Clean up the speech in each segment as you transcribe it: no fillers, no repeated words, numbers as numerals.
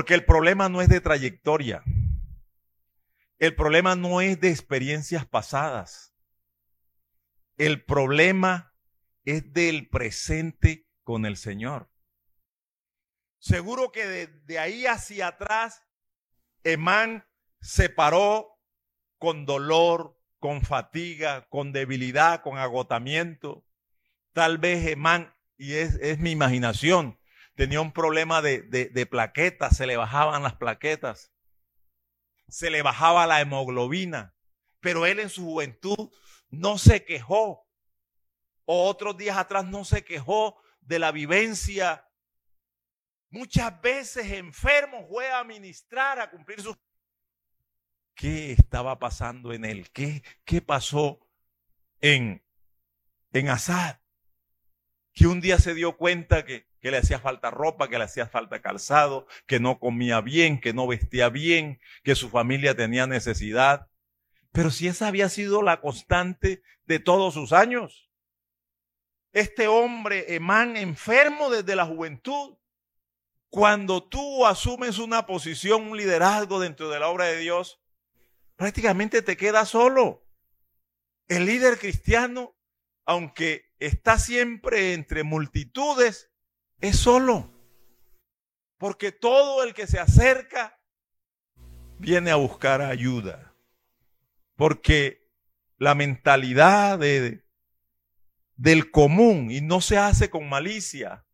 Porque el problema no es de trayectoria. El problema no es de experiencias pasadas. El problema es del presente con el Señor. Seguro que de ahí hacia atrás, Emán se paró con dolor, con fatiga, con debilidad, con agotamiento. Tal vez Emán, y es mi imaginación, tenía un problema de plaquetas, se le bajaban las plaquetas, se le bajaba la hemoglobina, pero él en su juventud no se quejó, o otros días atrás no se quejó de la vivencia. Muchas veces enfermo fue a ministrar, a cumplir sus... ¿Qué estaba pasando en él? ¿Qué pasó en Asad? Que un día se dio cuenta que le hacía falta ropa, que le hacía falta calzado, que no comía bien, que no vestía bien, que su familia tenía necesidad. Pero si esa había sido la constante de todos sus años. Este hombre, Emán, enfermo desde la juventud, cuando tú asumes una posición, un liderazgo dentro de la obra de Dios, prácticamente te quedas solo. El líder cristiano, aunque está siempre entre multitudes, es solo. Porque todo el que se acerca viene a buscar ayuda. Porque la mentalidad del común, y no se hace con malicia,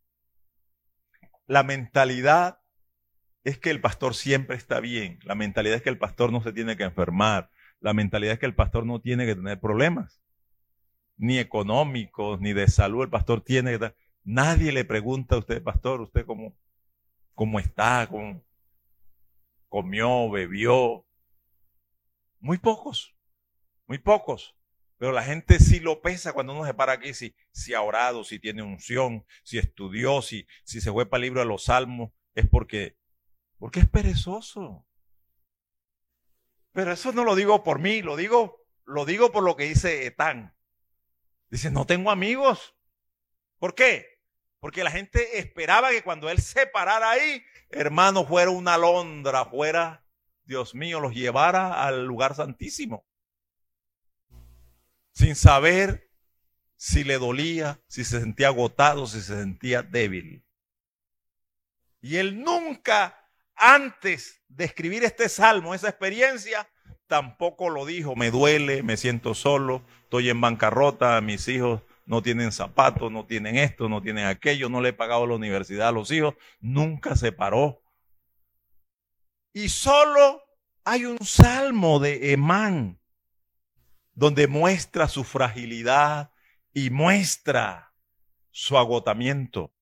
la mentalidad es que el pastor siempre está bien. La mentalidad es que el pastor no se tiene que enfermar. La mentalidad es que el pastor no tiene que tener problemas, ni económicos, ni de salud. El pastor tiene que... Nadie le pregunta a usted, pastor, ¿usted cómo está? ¿Cómo comió, bebió? Muy pocos. Pero la gente sí lo pesa cuando uno se para aquí, si ha orado, si tiene unción, si estudió, si se fue para el libro de los Salmos, es porque es perezoso. Pero eso no lo digo por mí, lo digo por lo que dice Etán. Dice, no tengo amigos. ¿Por qué? Porque la gente esperaba que cuando él se parara ahí, hermano, fuera una alondra, fuera, Dios mío, los llevara al lugar santísimo. Sin saber si le dolía, si se sentía agotado, si se sentía débil. Y él nunca, antes de escribir este salmo, esa experiencia, tampoco lo dijo, me duele, me siento solo, estoy en bancarrota, mis hijos no tienen zapatos, no tienen esto, no tienen aquello, no le he pagado la universidad a los hijos, nunca se paró. Y solo hay un salmo de Emán, donde muestra su fragilidad y muestra su agotamiento.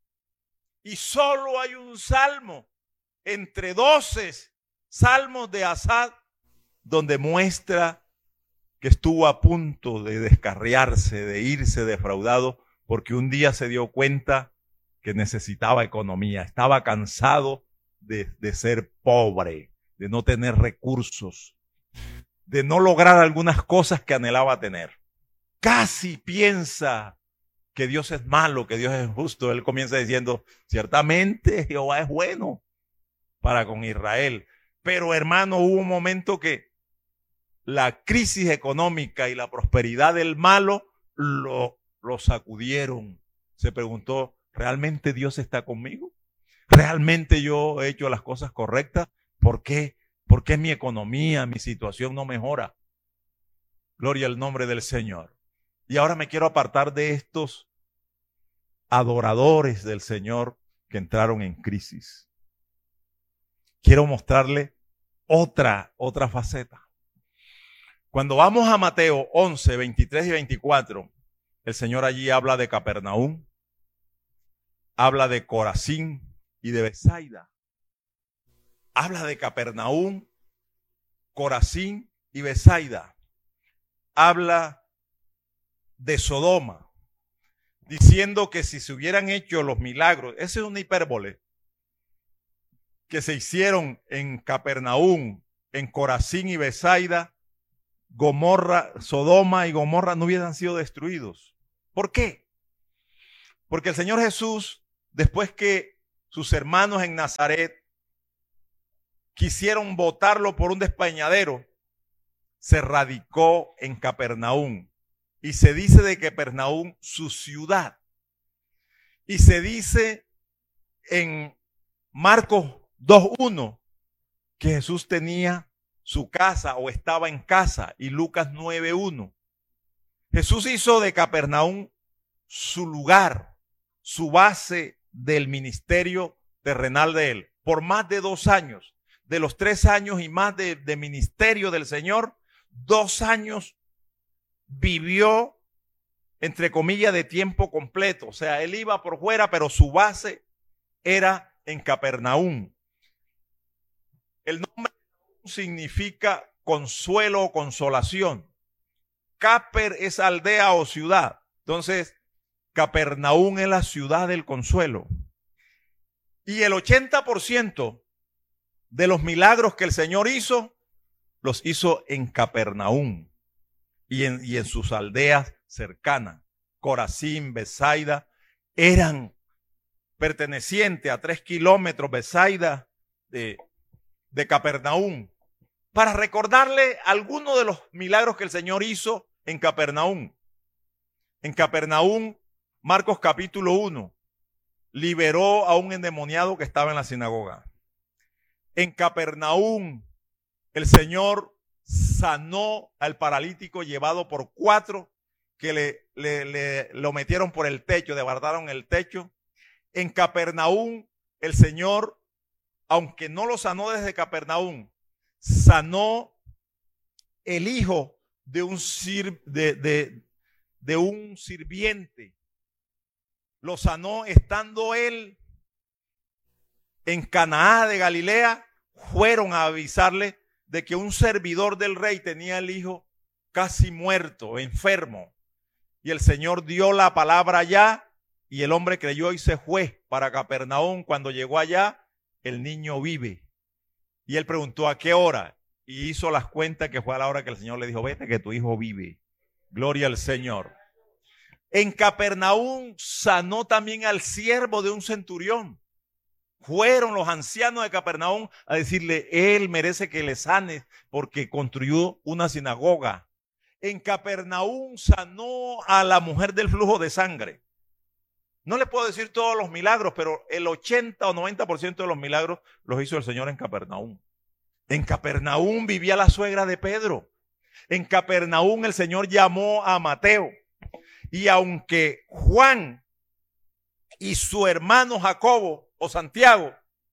Y solo hay un salmo entre 12 salmos de Asad donde muestra que estuvo a punto de descarriarse, de irse defraudado, porque un día se dio cuenta que necesitaba economía, estaba cansado de ser pobre, de no tener recursos, de no lograr algunas cosas que anhelaba tener. Casi piensa que Dios es malo, que Dios es justo. Él comienza diciendo, ciertamente Jehová es bueno para con Israel. Pero hermano, hubo un momento que la crisis económica y la prosperidad del malo lo sacudieron. Se preguntó, ¿realmente Dios está conmigo? ¿Realmente yo he hecho las cosas correctas? ¿Por qué? ¿Por qué mi economía, mi situación no mejora? Gloria al nombre del Señor. Y ahora me quiero apartar de estos adoradores del Señor que entraron en crisis. Quiero mostrarle otra faceta. Cuando vamos a Mateo 11, 23 y 24, el Señor allí habla de Capernaum, habla de Corazín y de Betsaida. Habla de Capernaum, Corazín y Betsaida. Habla de Sodoma, diciendo que si se hubieran hecho los milagros, esa es una hipérbole, que se hicieron en Capernaum, en Corazín y Betsaida, Sodoma y Gomorra no hubieran sido destruidos. ¿Por qué? Porque el Señor Jesús, después que sus hermanos en Nazaret quisieron botarlo por un despeñadero, se radicó en Capernaum. Y se dice de Capernaum su ciudad. Y se dice en Marcos 2:1 que Jesús tenía su casa o estaba en casa, y Lucas 9:1. Jesús hizo de Capernaum su lugar, su base del ministerio terrenal de él, por más de 2 años. De los 3 años y más de ministerio del Señor, 2 años vivió, entre comillas, de tiempo completo. O sea, él iba por fuera, pero su base era en Capernaum. El nombre significa consuelo o consolación. Caper es aldea o ciudad. Entonces, Capernaum es la ciudad del consuelo. Y el 80% de los milagros que el Señor hizo, los hizo en Capernaum y en sus aldeas cercanas. Corazín, Betsaida, eran pertenecientes a 3 kilómetros Betsaida de Capernaum. Para recordarle algunos de los milagros que el Señor hizo en Capernaum. En Capernaum, Marcos capítulo 1, liberó a un endemoniado que estaba en la sinagoga. En Capernaum, el Señor sanó al paralítico llevado por 4 que lo metieron por el techo, desbarataron el techo. En Capernaum, el Señor, aunque no lo sanó desde Capernaum, sanó el hijo de un sirviente. Lo sanó estando él en Canaá de Galilea. Fueron a avisarle de que un servidor del rey tenía el hijo casi muerto, enfermo. Y el Señor dio la palabra allá, y el hombre creyó y se fue para Capernaum. Cuando llegó allá, el niño vive. Y él preguntó a qué hora, y hizo las cuentas que fue a la hora que el Señor le dijo, vete que tu hijo vive. Gloria al Señor. En Capernaum sanó también al siervo de un centurión. Fueron los ancianos de Capernaum a decirle, él merece que le sane porque construyó una sinagoga. En Capernaum sanó a la mujer del flujo de sangre. No le puedo decir todos los milagros, pero el 80 o 90% de los milagros los hizo el Señor en Capernaum. En Capernaum vivía la suegra de Pedro. En Capernaum el Señor llamó a Mateo. Y aunque Juan y su hermano Jacobo o Santiago,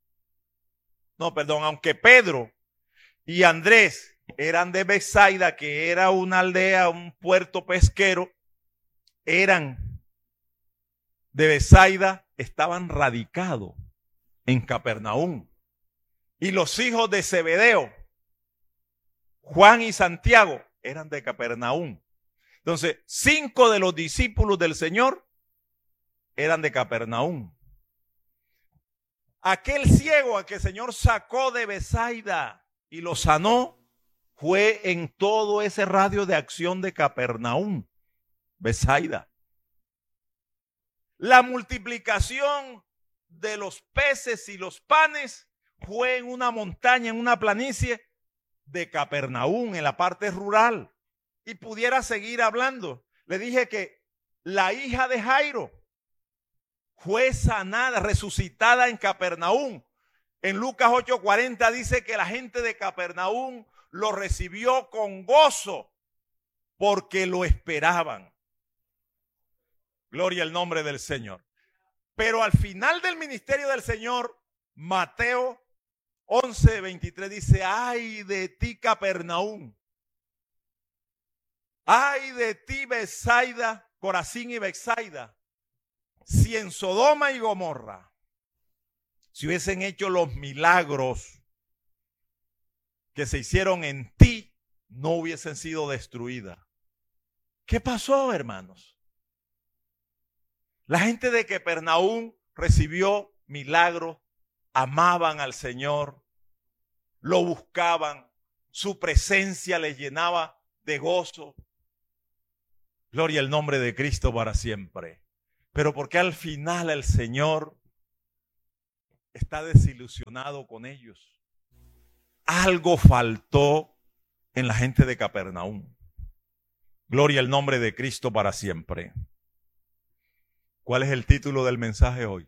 aunque Pedro y Andrés eran de Betsaida, que era una aldea, un puerto pesquero, eran de Betsaida, estaban radicados en Capernaum. Y los hijos de Zebedeo, Juan y Santiago, eran de Capernaum. Entonces, 5 de los discípulos del Señor eran de Capernaum. Aquel ciego a que el Señor sacó de Betsaida y lo sanó fue en todo ese radio de acción de Capernaum, Betsaida. La multiplicación de los peces y los panes fue en una montaña, en una planicie de Capernaum, en la parte rural. Y pudiera seguir hablando. Le dije que la hija de Jairo fue sanada, resucitada en Capernaum. En Lucas 8:40 dice que la gente de Capernaum lo recibió con gozo porque lo esperaban. Gloria al nombre del Señor. Pero al final del ministerio del Señor, Mateo 11:23 dice, ay de ti Capernaum, ay de ti Betsaida, Corazín y Betsaida, si en Sodoma y Gomorra se hubiesen hecho los milagros que se hicieron en ti, no hubiesen sido destruidas. ¿Qué pasó, hermanos? La gente de Capernaum recibió milagros, amaban al Señor, lo buscaban, su presencia les llenaba de gozo. Gloria al nombre de Cristo para siempre. Pero porque al final el Señor está desilusionado con ellos. algo faltó en la gente de Capernaum. Gloria al nombre de Cristo para siempre. ¿Cuál es el título del mensaje hoy?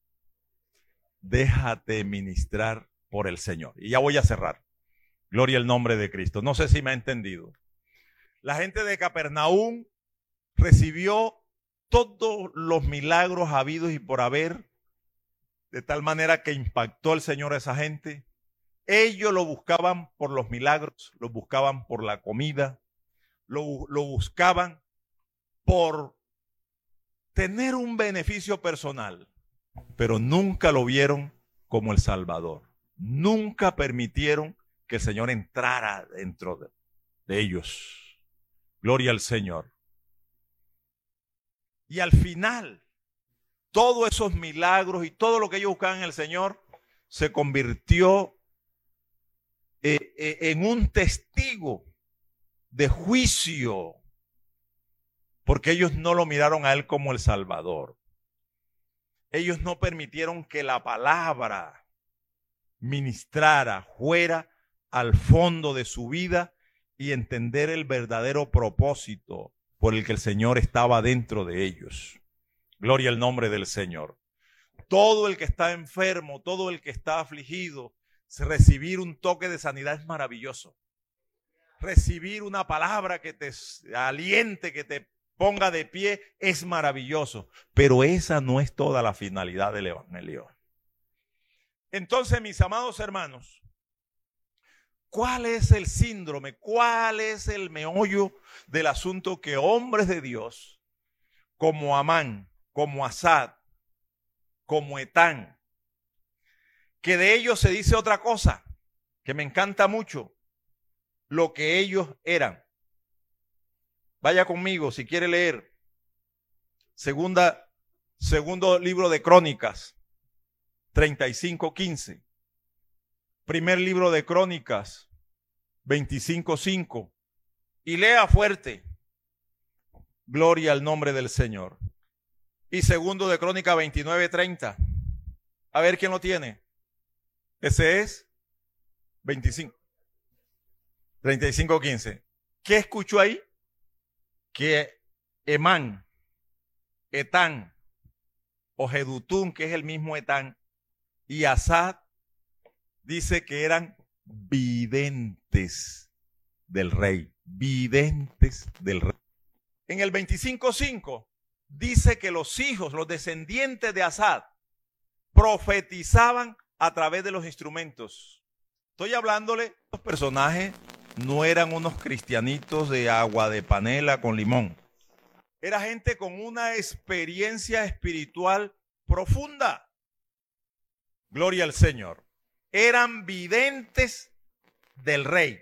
Déjate ministrar por el Señor. Y ya voy a cerrar. Gloria al nombre de Cristo. No sé si me ha entendido. La gente de Capernaum recibió todos los milagros habidos y por haber, de tal manera que impactó el Señor a esa gente. Ellos lo buscaban por los milagros, lo buscaban por la comida, lo buscaban por tener un beneficio personal, pero nunca lo vieron como el Salvador. Nunca permitieron que el Señor entrara dentro de ellos. Gloria al Señor. Y al final, todos esos milagros y todo lo que ellos buscaban en el Señor se convirtió en un testigo de juicio, porque ellos no lo miraron a Él como el Salvador. Ellos no permitieron que la palabra ministrara, fuera al fondo de su vida y entender el verdadero propósito por el que el Señor estaba dentro de ellos. Gloria al nombre del Señor. Todo el que está enfermo, todo el que está afligido, recibir un toque de sanidad es maravilloso. Recibir una palabra que te aliente, que te ponga de pie, es maravilloso. Pero esa no es toda la finalidad del Evangelio. Entonces, mis amados hermanos, ¿cuál es el síndrome? ¿Cuál es el meollo del asunto que hombres de Dios, como Amán, como Asad, como Etán, que de ellos se dice otra cosa, que me encanta mucho, lo que ellos eran? Vaya conmigo, si quiere leer, segundo libro de Crónicas, 35:15. Primer libro de Crónicas, 25:5. Y lea fuerte. Gloria al nombre del Señor. Y segundo de Crónicas, 29:30. A ver quién lo tiene. Ese es 25. 35:15. ¿Qué escuchó ahí? Que Emán, Etán o Jedutún, que es el mismo Etán, y Asad, dice que eran videntes del rey. Videntes del rey. En el 25:5 dice que los hijos, los descendientes de Asad, profetizaban a través de los instrumentos. Estoy hablándole, los personajes no eran unos cristianitos de agua de panela con limón. Era gente con una experiencia espiritual profunda. Gloria al Señor. Eran videntes del rey.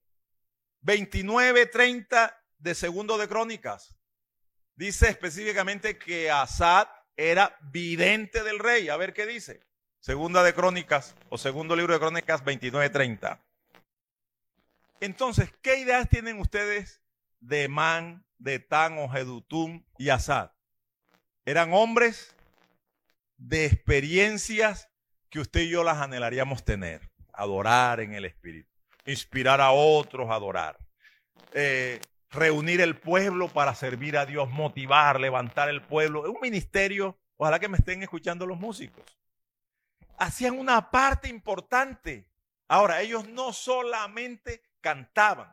29:30 de segundo de Crónicas. Dice específicamente que Asad era vidente del rey. A ver qué dice. Segunda de Crónicas o segundo libro de Crónicas, 29:30. Entonces, ¿qué ideas tienen ustedes de Emán, de Etán o Jedutún y Asad? Eran hombres de experiencias que usted y yo las anhelaríamos tener. Adorar en el Espíritu, inspirar a otros a adorar, reunir el pueblo para servir a Dios, motivar, levantar el pueblo. Es un ministerio, ojalá que me estén escuchando los músicos. Hacían una parte importante. Ahora, ellos no solamente cantaban,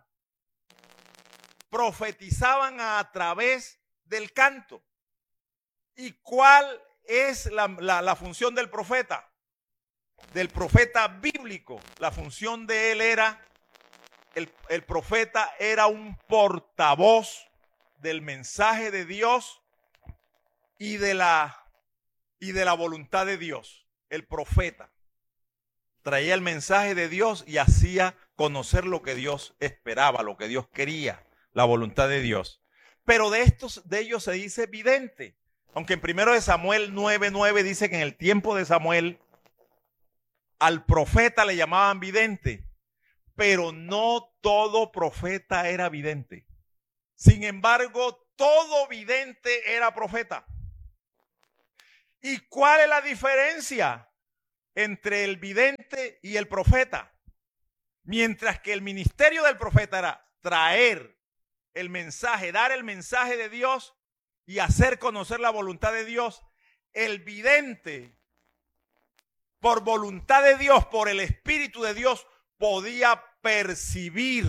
profetizaban a través del canto. ¿Y cuál es la función del profeta? Del profeta bíblico. La función de él era, el profeta era un portavoz del mensaje de Dios y de la voluntad de Dios. El profeta traía el mensaje de Dios y hacía conocer lo que Dios esperaba, lo que Dios quería, la voluntad de Dios. Pero de ellos se dice vidente. Aunque en 1 Samuel 9:9 dice que en el tiempo de Samuel al profeta le llamaban vidente, pero no todo profeta era vidente. Sin embargo, todo vidente era profeta. ¿Y cuál es la diferencia entre el vidente y el profeta? Mientras que el ministerio del profeta era traer el mensaje, dar el mensaje de Dios y hacer conocer la voluntad de Dios, el vidente, por voluntad de Dios, por el Espíritu de Dios, podía percibir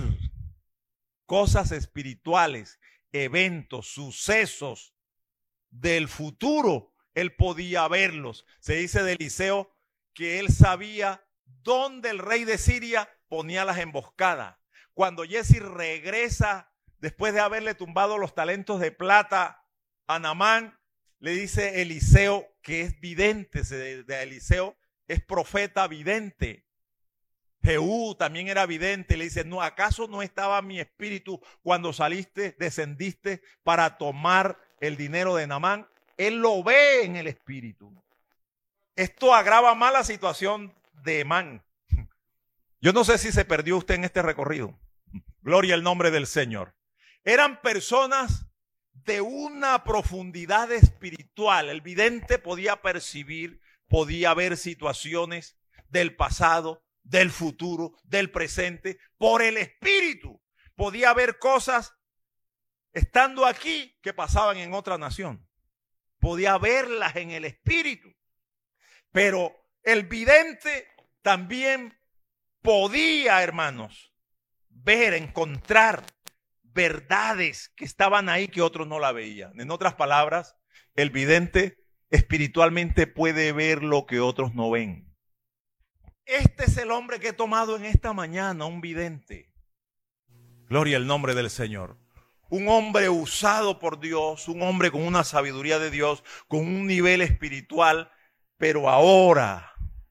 cosas espirituales, eventos, sucesos del futuro. Él podía verlos. Se dice de Eliseo que él sabía dónde el rey de Siria ponía las emboscadas. Cuando Giezi regresa después de haberle tumbado los talentos de plata a Naamán, le dice Eliseo que es vidente. De Eliseo es profeta vidente. Jehú también era vidente. Le dice, no, ¿acaso no estaba mi espíritu cuando saliste, descendiste para tomar el dinero de Naamán? Él lo ve en el espíritu. Esto agrava más la situación de Emán. Yo no sé si se perdió usted en este recorrido. Gloria al nombre del Señor. Eran personas de una profundidad espiritual. El vidente podía percibir, podía ver situaciones del pasado, del futuro, del presente, por el espíritu. Podía ver cosas estando aquí que pasaban en otra nación. Podía verlas en el espíritu. Pero el vidente también podía, hermanos, ver, encontrar verdades que estaban ahí que otros no la veían. En otras palabras, el vidente espiritualmente puede ver lo que otros no ven. Este es el hombre que he tomado en esta mañana, un vidente. Gloria al nombre del Señor. Un hombre usado por Dios, un hombre con una sabiduría de Dios, con un nivel espiritual, pero ahora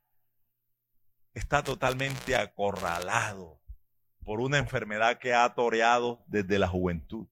está totalmente acorralado por una enfermedad que ha toreado desde la juventud.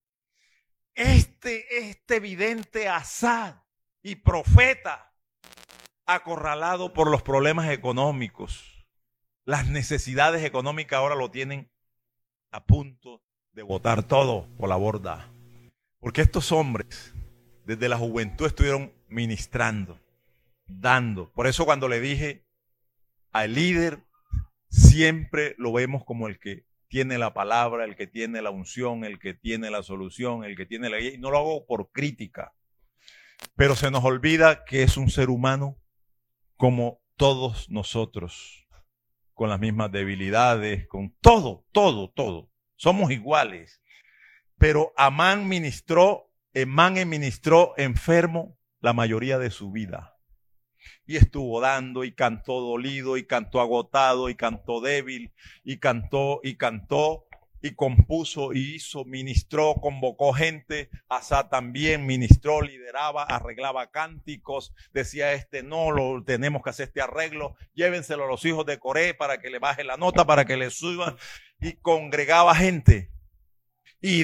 Este vidente Asad y profeta, acorralado por los problemas económicos, las necesidades económicas ahora lo tienen a punto de botar todo por la borda. Porque estos hombres desde la juventud estuvieron ministrando, dando. Por eso cuando le dije al líder, siempre lo vemos como el que tiene la palabra, el que tiene la unción, el que tiene la solución, el que tiene la guía. Y no lo hago por crítica, pero se nos olvida que es un ser humano como todos nosotros, con las mismas debilidades, con todo. Somos iguales. Pero Emán ministró enfermo la mayoría de su vida. Y estuvo dando, y cantó dolido, y cantó agotado, y cantó débil, y cantó, y compuso, y hizo, ministró, convocó gente. Asá también ministró, lideraba, arreglaba cánticos, decía no, tenemos que hacer este arreglo, llévenselo a los hijos de Coré para que le baje la nota, para que le suban, y congregaba gente. Y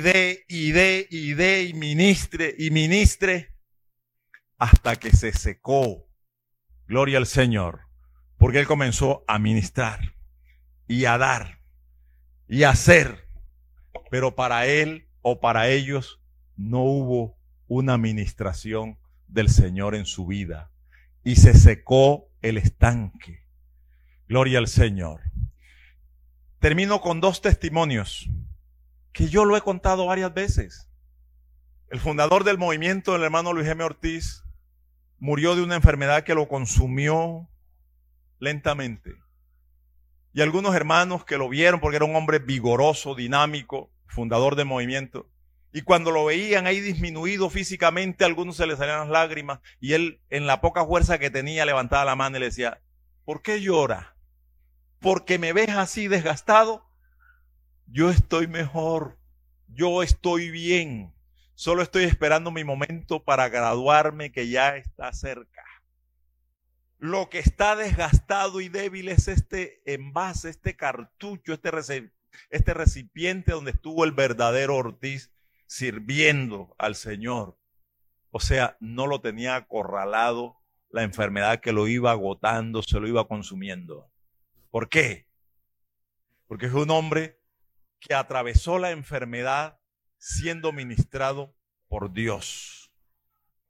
ministre, hasta que se secó. Gloria al Señor, porque él comenzó a ministrar y a dar y a hacer, pero para él o para ellos no hubo una ministración del Señor en su vida y se secó el estanque. Gloria al Señor. Termino con 2 testimonios que yo lo he contado varias veces. El fundador del movimiento, el hermano Luis M. Ortiz, murió de una enfermedad que lo consumió lentamente. Y algunos hermanos que lo vieron, porque era un hombre vigoroso, dinámico, fundador del movimiento, y cuando lo veían ahí disminuido físicamente, a algunos se les salían las lágrimas, y él, en la poca fuerza que tenía, levantaba la mano y le decía, ¿por qué llora? ¿Porque me ves así desgastado? Yo estoy mejor, yo estoy bien. Solo estoy esperando mi momento para graduarme, que ya está cerca. Lo que está desgastado y débil es este envase, este cartucho, este recipiente donde estuvo el verdadero Ortiz sirviendo al Señor. O sea, no lo tenía acorralado la enfermedad que lo iba agotando, se lo iba consumiendo. ¿Por qué? Porque es un hombre que atravesó la enfermedad siendo ministrado por Dios.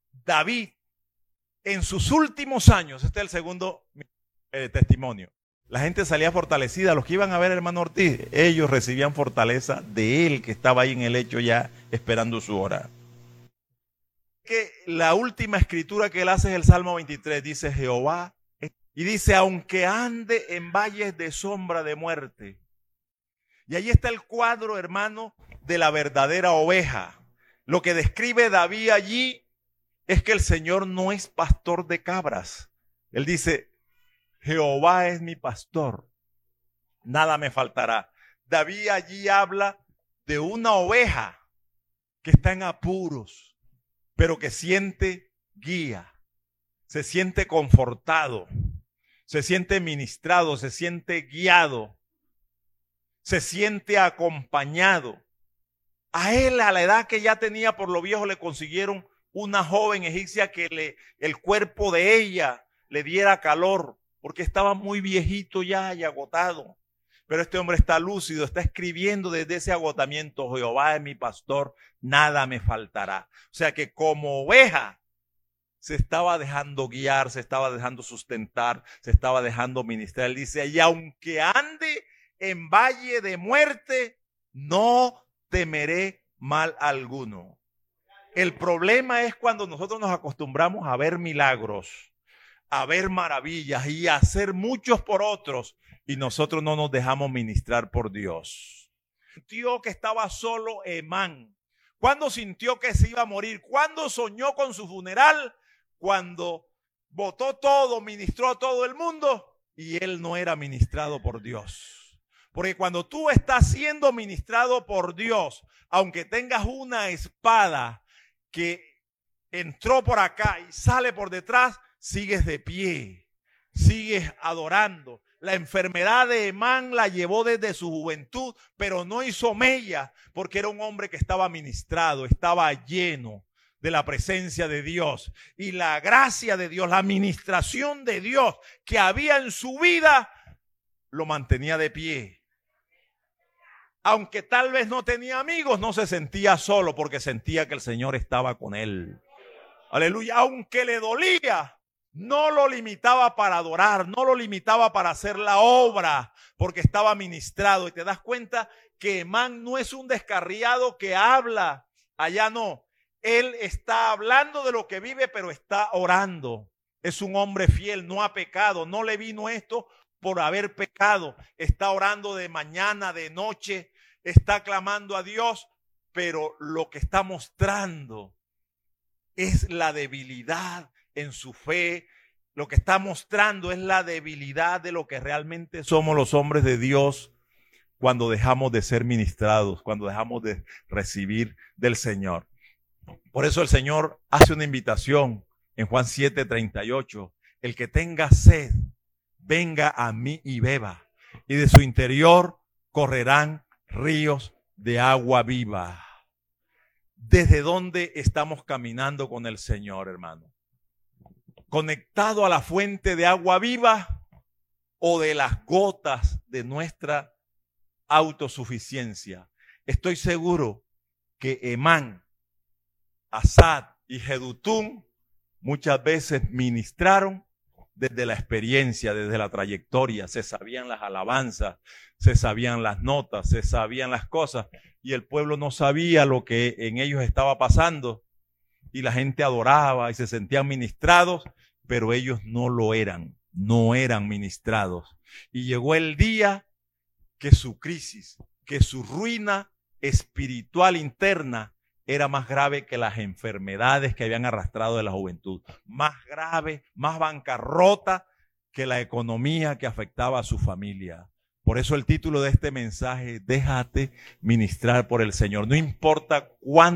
David, en sus últimos años, este es el segundo testimonio. La gente salía fortalecida. Los que iban a ver al hermano Ortiz, ellos recibían fortaleza de él, que estaba ahí en el lecho ya esperando su hora. Que la última escritura que él hace es el Salmo 23. Dice Jehová, y dice, aunque ande en valles de sombra de muerte. Y ahí está el cuadro, hermano, de la verdadera oveja. Lo que describe David allí es que el Señor no es pastor de cabras. Él dice, Jehová es mi pastor, nada me faltará. David allí habla de una oveja que está en apuros, pero que siente guía, se siente confortado, se siente ministrado, se siente guiado, se siente acompañado. A él, a la edad que ya tenía, por lo viejo, le consiguieron una joven egipcia que el cuerpo de ella le diera calor, porque estaba muy viejito ya y agotado. Pero este hombre está lúcido, está escribiendo desde ese agotamiento, Jehová es mi pastor, nada me faltará. O sea que como oveja se estaba dejando guiar, se estaba dejando sustentar, se estaba dejando ministrar. Él dice, y aunque ande en valle de muerte, no temeré mal alguno. El problema es cuando nosotros nos acostumbramos a ver milagros, a ver maravillas y a hacer muchos por otros, y nosotros no nos dejamos ministrar por Dios. Sintió que estaba solo Emán. ¿Cuándo sintió que se iba a morir? ¿Cuándo soñó con su funeral? Cuando botó todo, ministró a todo el mundo y él no era ministrado por Dios. Porque cuando tú estás siendo ministrado por Dios, aunque tengas una espada que entró por acá y sale por detrás, sigues de pie, sigues adorando. La enfermedad de Emán la llevó desde su juventud, pero no hizo mella porque era un hombre que estaba ministrado, estaba lleno de la presencia de Dios. Y la gracia de Dios, la administración de Dios que había en su vida, lo mantenía de pie. Aunque tal vez no tenía amigos, no se sentía solo porque sentía que el Señor estaba con él. Aleluya. Aunque le dolía, no lo limitaba para adorar, no lo limitaba para hacer la obra, porque estaba ministrado. Y te das cuenta que Emán no es un descarriado que habla, allá no. Él está hablando de lo que vive, pero está orando. Es un hombre fiel, no ha pecado, no le vino esto por haber pecado. Está orando de mañana, de noche, está clamando a Dios, pero lo que está mostrando es la debilidad en su fe. Lo que está mostrando es la debilidad de lo que realmente somos los hombres de Dios cuando dejamos de ser ministrados, cuando dejamos de recibir del Señor. Por eso el Señor hace una invitación en Juan 7:38. El que tenga sed, venga a mí y beba, y de su interior correrán ríos de agua viva. ¿Desde dónde estamos caminando con el Señor, hermano? ¿Conectado a la fuente de agua viva o de las gotas de nuestra autosuficiencia? Estoy seguro que Emán, Asad y Jedutún muchas veces ministraron desde la experiencia, desde la trayectoria. Se sabían las alabanzas, se sabían las notas, se sabían las cosas, y el pueblo no sabía lo que en ellos estaba pasando, y la gente adoraba y se sentían ministrados, pero ellos no lo eran, no eran ministrados. Y llegó el día que su crisis, que su ruina espiritual interna era más grave que las enfermedades que habían arrastrado de la juventud, más grave, más bancarrota que la economía que afectaba a su familia. Por eso el título de este mensaje, déjate ministrar por el Señor. No importa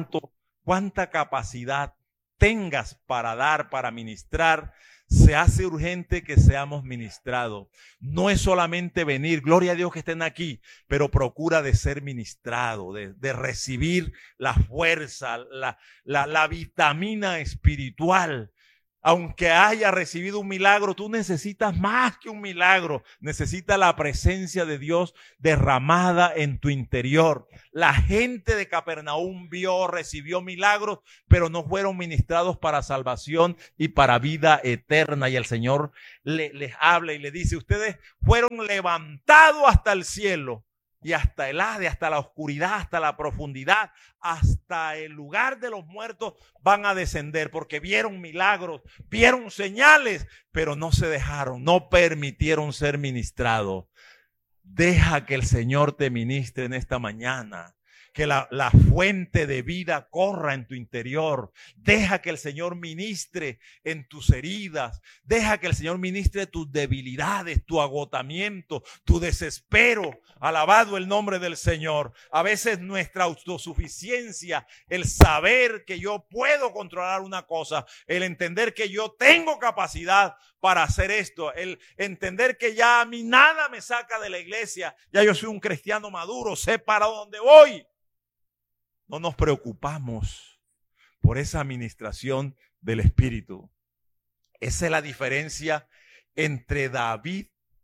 cuánta capacidad tengas para dar, para ministrar, se hace urgente que seamos ministrados. No es solamente venir, gloria a Dios que estén aquí, pero procura de ser ministrado, de recibir la fuerza, la vitamina espiritual Aunque haya recibido un milagro, tú necesitas más que un milagro. Necesitas la presencia de Dios derramada en tu interior. La gente de Capernaum recibió milagros, pero no fueron ministrados para salvación y para vida eterna. Y el Señor les habla y le dice, ustedes fueron levantados hasta el cielo y hasta el Hades, hasta la oscuridad, hasta la profundidad, hasta el lugar de los muertos van a descender, porque vieron milagros, vieron señales, pero no se dejaron, no permitieron ser ministrados. Deja que el Señor te ministre en esta mañana. Que la fuente de vida corra en tu interior. Deja que el Señor ministre en tus heridas. Deja que el Señor ministre tus debilidades, tu agotamiento, tu desespero. Alabado el nombre del Señor. A veces nuestra autosuficiencia, el saber que yo puedo controlar una cosa, el entender que yo tengo capacidad para hacer esto, el entender que ya a mí nada me saca de la iglesia, ya yo soy un cristiano maduro, sé para dónde voy. No nos preocupamos por esa administración del Espíritu. Esa es la diferencia entre David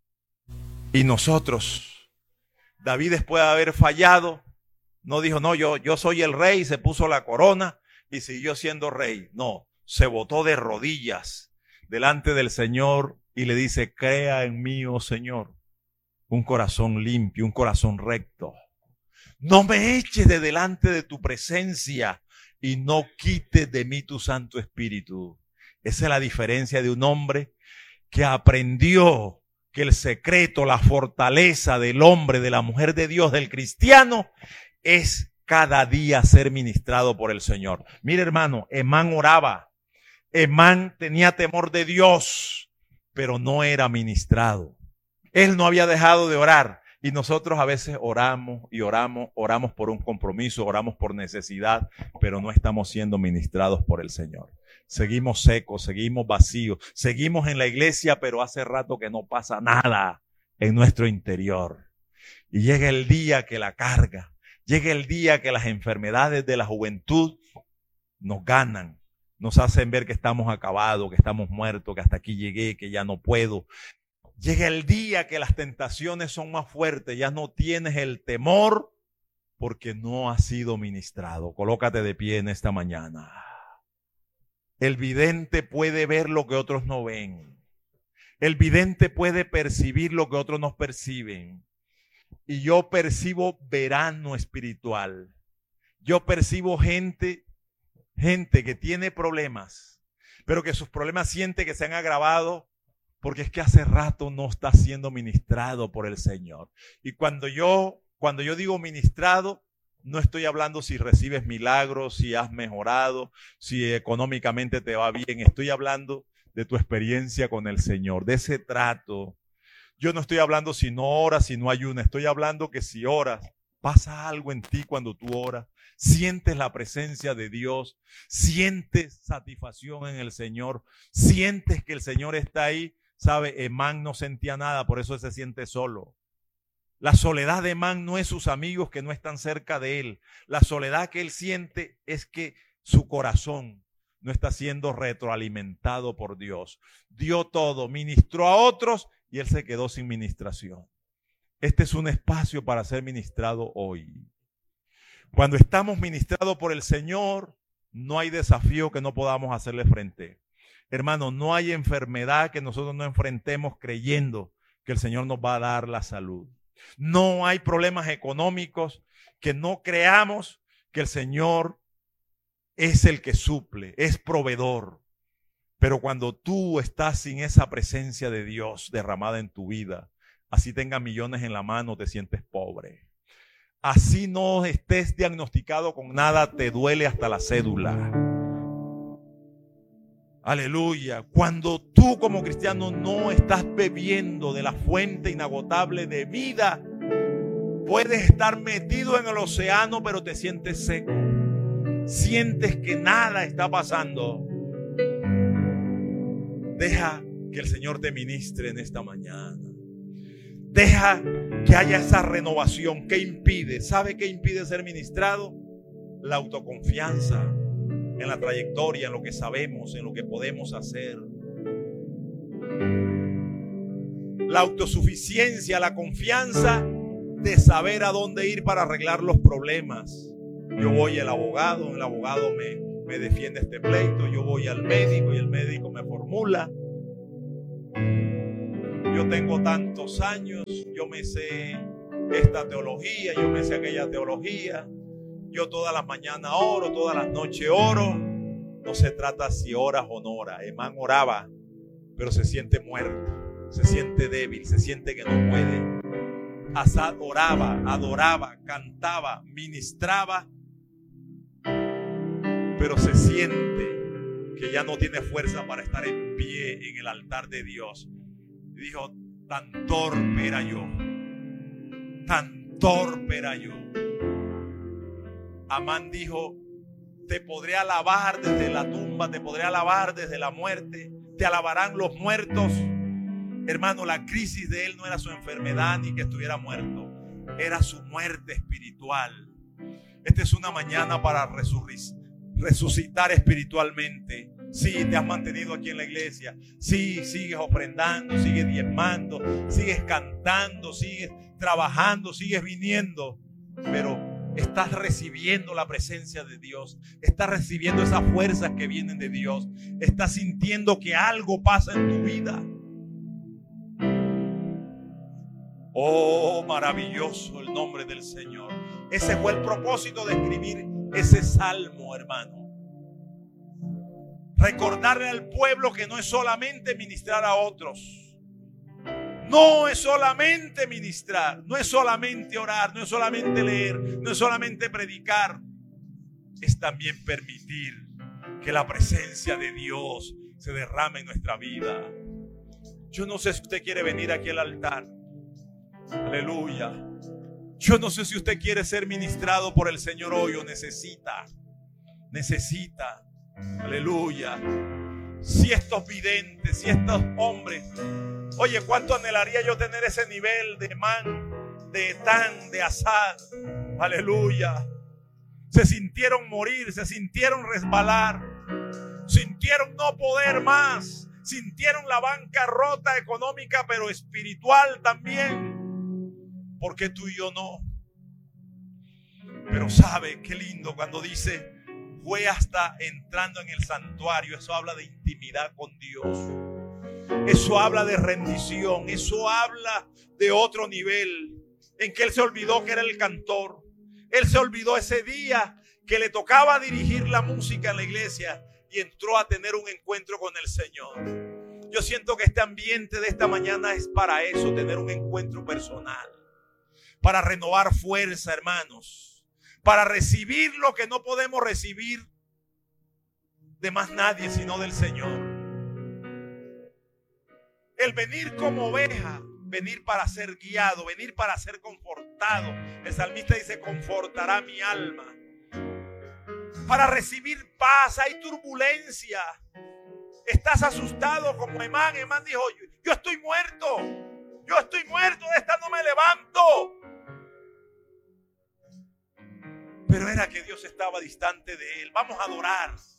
y nosotros. David, después de haber fallado, no dijo, no, yo soy el rey, se puso la corona y siguió siendo rey. No, se botó de rodillas delante del Señor y le dice, crea en mí, oh Señor, un corazón limpio, un corazón recto. No me eches de delante de tu presencia y no quites de mí tu Santo Espíritu. Esa es la diferencia de un hombre que aprendió que el secreto, la fortaleza del hombre, de la mujer de Dios, del cristiano, es cada día ser ministrado por el Señor. Mira, hermano, Emán oraba. Emán tenía temor de Dios, pero no era ministrado. Él no había dejado de orar. Y nosotros a veces oramos y oramos por un compromiso, oramos por necesidad, pero no estamos siendo ministrados por el Señor. Seguimos secos, seguimos vacíos, seguimos en la iglesia, pero hace rato que no pasa nada en nuestro interior. Y llega el día que la carga, llega el día que las enfermedades de la juventud nos ganan, nos hacen ver que estamos acabados, que estamos muertos, que hasta aquí llegué, que ya no puedo. Llega el día que las tentaciones son más fuertes, ya no tienes el temor porque no has sido ministrado. Colócate de pie en esta mañana. El vidente puede ver lo que otros no ven. El vidente puede percibir lo que otros no perciben. Y yo percibo verano espiritual. Yo percibo gente que tiene problemas, pero que sus problemas siente que se han agravado porque es que hace rato no está siendo ministrado por el Señor. Y cuando yo digo ministrado, no estoy hablando si recibes milagros, si has mejorado, si económicamente te va bien. Estoy hablando de tu experiencia con el Señor, de ese trato. Yo no estoy hablando si no oras, si no ayunas. Estoy hablando que si oras, pasa algo en ti cuando tú oras. Sientes la presencia de Dios, sientes satisfacción en el Señor, sientes que el Señor está ahí. Sabe, Emán no sentía nada, por eso se siente solo. La soledad de Emán no es sus amigos que no están cerca de él. La soledad que él siente es que su corazón no está siendo retroalimentado por Dios. Dio todo, ministró a otros y él se quedó sin ministración. Este es un espacio para ser ministrado hoy. Cuando estamos ministrados por el Señor, no hay desafío que no podamos hacerle frente. Hermano, no hay enfermedad que nosotros no enfrentemos creyendo que el Señor nos va a dar la salud. No hay problemas económicos que no creamos que el Señor es el que suple, es proveedor. Pero cuando tú estás sin esa presencia de Dios derramada en tu vida, así tengas millones en la mano, te sientes pobre. Así no estés diagnosticado con nada, te duele hasta la cédula. Aleluya. Cuando tú como cristiano no estás bebiendo de la fuente inagotable de vida, puedes estar metido en el océano, pero te sientes seco. Sientes que nada está pasando. Deja que el Señor te ministre en esta mañana. Deja que haya esa renovación. ¿Qué impide? ¿Sabe qué impide ser ministrado? La autoconfianza. en la trayectoria, en lo que sabemos, en lo que podemos hacer. La autosuficiencia, la confianza de saber a dónde ir para arreglar los problemas. Yo voy al abogado, el abogado me defiende este pleito. Yo voy al médico y el médico me formula. Yo tengo tantos años, yo me sé esta teología, yo me sé aquella teología. Yo todas las mañanas oro, todas las noches oro. No se trata si oras o no oras. Emán oraba, pero se siente muerto, se siente débil, se siente que no puede. Asad oraba, adoraba, cantaba, ministraba, pero se siente que ya no tiene fuerza para estar en pie en el altar de Dios. Y dijo, tan torpe era yo, tan torpe era yo. Amán dijo, te podré alabar desde la tumba, te podré alabar desde la muerte, te alabarán los muertos. Hermano, la crisis de él no era su enfermedad ni que estuviera muerto, era su muerte espiritual. Esta es una mañana para resucitar espiritualmente. Sí, te has mantenido aquí en la iglesia. Sí, sigues ofrendando, sigues diezmando, sigues cantando, sigues trabajando, sigues viniendo. Pero estás recibiendo la presencia de Dios. Estás recibiendo esas fuerzas que vienen de Dios. Estás sintiendo que algo pasa en tu vida. Oh, maravilloso el nombre del Señor. Ese fue el propósito de escribir ese salmo, hermano. Recordarle al pueblo que no es solamente ministrar a otros. No es solamente ministrar, no es solamente orar, no es solamente leer, no es solamente predicar. Es también permitir que la presencia de Dios se derrame en nuestra vida. Yo no sé si usted quiere venir aquí al altar. Aleluya. Yo no sé si usted quiere ser ministrado por el Señor hoy o necesita. Aleluya. Si estos videntes, si estos hombres, oye, cuánto anhelaría yo tener ese nivel de Emán, de Etán, de Asad. Aleluya. Se sintieron morir, se sintieron resbalar, sintieron no poder más, sintieron la bancarrota económica, pero espiritual también. ¿Por qué tú y yo no? Pero sabe qué lindo cuando dice fue hasta entrando en el santuario. Eso habla de intimidad con Dios. Eso habla de rendición. Eso habla de otro nivel en que él se olvidó que era el cantor. Él se olvidó ese día que le tocaba dirigir la música en la iglesia y entró a tener un encuentro con el Señor. Yo siento que este ambiente de esta mañana es para eso, tener un encuentro personal. Para renovar fuerza, hermanos. Para recibir lo que no podemos recibir de más nadie sino del Señor. El venir como oveja, venir para ser guiado, venir para ser confortado. El salmista dice, confortará mi alma. Para recibir paz, hay turbulencia. Estás asustado como Emán. Emán dijo, yo estoy muerto. Yo estoy muerto, de esta no me levanto. Pero era que Dios estaba distante de él. Vamos a adorar.